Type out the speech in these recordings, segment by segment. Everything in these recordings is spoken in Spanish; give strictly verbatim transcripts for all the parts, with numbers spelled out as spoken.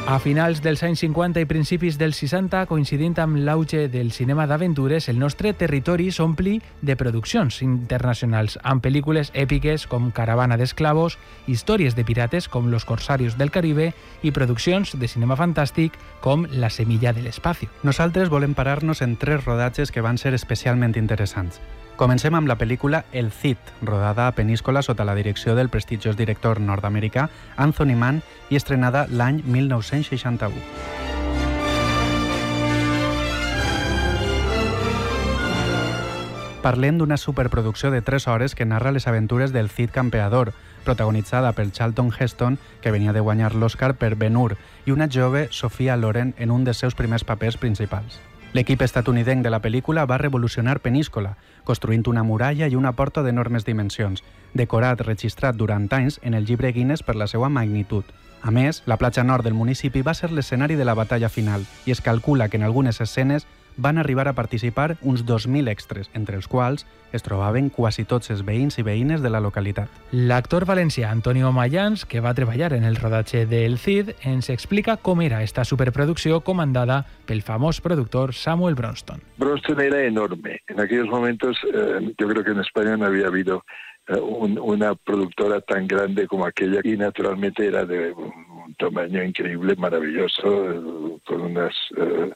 A finals dels anys cinquanta i principis dels seixanta, coincidint amb l'auge del cinema d'aventures, el nostre territori s'ompli de produccions internacionals, amb pel·lícules èpiques com Caravana d'esclavos, històries de pirates com Los corsarios del Caribe i produccions de cinema fantàstic com La semilla de l'espacio. Nosaltres volem parar-nos en tres rodatges que van ser especialment interessants. Comencem amb la pel·lícula El Cid, rodada a Peníscola sota la direcció del prestigiós director nord-americà Anthony Mann i estrenada l'any mil nou-cents seixanta-u. Parlem d'una superproducció de tres hores que narra les aventures del Cid campeador, protagonitzada per Charlton Heston, que venia de guanyar l'Oscar per Ben-Hur, i una jove Sophia Loren en un dels seus primers papers principals. L'equip estatunidenc de la pel·lícula va revolucionar Peníscola, construint una muralla i una porta d'enormes dimensions, decorat registrat durant anys en el llibre Guinness per la seva magnitud. A més, la platja nord del municipi va ser l'escenari de la batalla final i es calcula que en algunes escenes van arribar a participar uns dos mil extres, entre els quals es trobaven quasi tots els veïns i veïnes de la localitat. L'actor valencià Antonio Mayans, que va treballar en el rodatge del Cid, ens explica com era esta superproducció comandada pel famós productor Samuel Bronston. Bronston era enorme. En aquellos momentos, eh, yo creo que en España no había habido eh, un, una productora tan grande como aquella y naturalmente era de un tamaño increíble, maravilloso, eh, con unas eh,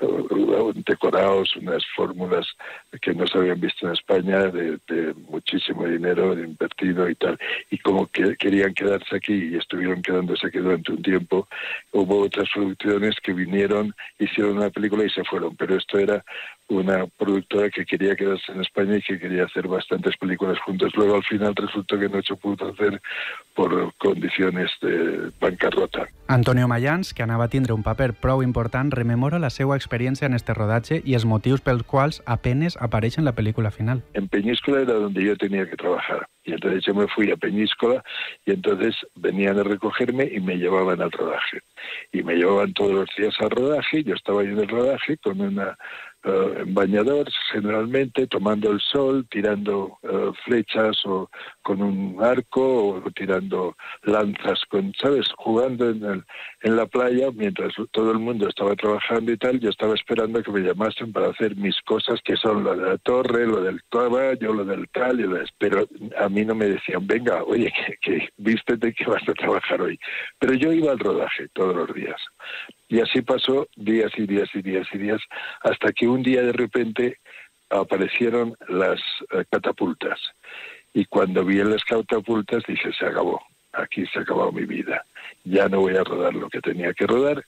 decorados, unas fórmulas que no se habían visto en España, de, de muchísimo dinero de invertido y tal. Y como que querían quedarse aquí y estuvieron quedándose aquí durante un tiempo, hubo otras producciones que vinieron, hicieron una película y se fueron, pero esto era una productora que quería quedarse en España y que quería hacer bastantes películas juntas. Luego al final resultó que no se pudo hacer por condiciones de bancarrota. Antonio Mayans, que anava a tindre un paper prou important, rememora la seva experiència en este rodatge i els motius pels quals apenas apareix en la pel·lícula final. En Peñíscola era donde yo tenía que trabajar. Y entonces yo me fui a Peñíscola y entonces venían a recogerme y me llevaban al rodaje. Y me llevaban todos los días al rodaje. Yo estaba ahí en el rodaje con una Uh, en bañador, generalmente, tomando el sol, tirando uh, flechas o con un arco o tirando lanzas, con, ¿sabes? Jugando en, el, en la playa mientras todo el mundo estaba trabajando y tal. Yo estaba esperando que me llamasen para hacer mis cosas, que son lo de la torre, lo del caballo, lo del tal, y lo de... pero a mí no me decían, venga, oye, que, que vístete que vas a trabajar hoy. Pero yo iba al rodaje todos los días. Y así pasó días y días y días y días, hasta que un día de repente aparecieron las uh, catapultas. Y cuando vi las catapultas dije, se acabó, aquí se ha acabado mi vida. Ya no voy a rodar lo que tenía que rodar.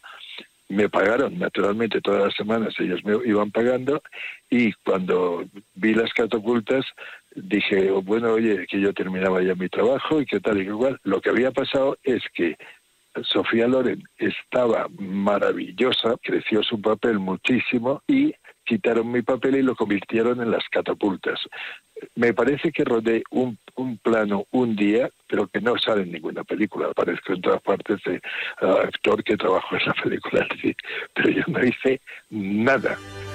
Me pagaron, naturalmente, todas las semanas ellos me iban pagando. Y cuando vi las catapultas dije, bueno, oye, que yo terminaba ya mi trabajo y qué tal y qué igual. Lo que había pasado es que Sophia Loren estaba maravillosa, creció su papel muchísimo y quitaron mi papel y lo convirtieron en las catapultas. Me parece que rodé un, un plano un día, pero que no sale en ninguna película. Aparezco en todas partes de uh, actor que trabajó en la película, sí, pero yo no hice nada.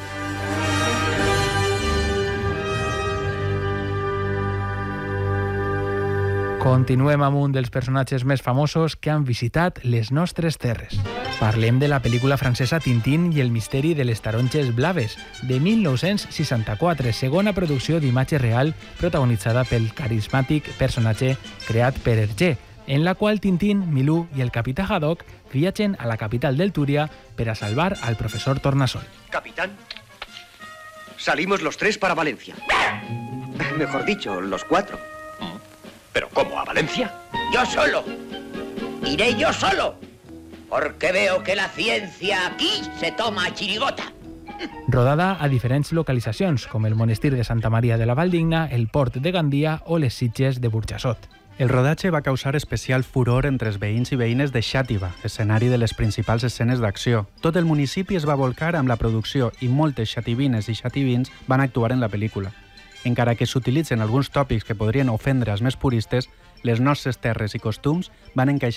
Continuem amb un dels personatges més famosos que han visitat les nostres terres. Parlem de la pel·lícula francesa Tintín i el misteri de les taronges blaves, de mil nou-cents seixanta-quatre, segona producció d'imatge real protagonitzada pel carismàtic personatge creat per Hergé, en la qual Tintín, Milú i el capità Haddock viatgen a la capital del Túria per a salvar al professor Tornasol. Capitán, salimos los tres para Valencia. Mejor dicho, los cuatro. ¿Pero cómo, a Valencia? Yo solo. Iré yo solo. Porque veo que la ciencia aquí se toma a chirigota. Rodada a diferents localitzacions, com el monestir de Santa Maria de la Valdigna, el port de Gandia o les Sitges de Burjassot. El rodatge va causar especial furor entre els veïns i veïnes de Xàtiva, escenari de les principals escenes d'acció. Tot el municipi es va volcar amb la producció i moltes xativines i xativins van actuar en la pel·lícula. Encara que s'utilitzen alguns tòpics que podrien ofendre als més puristes, les nostres terres i costums van encaixar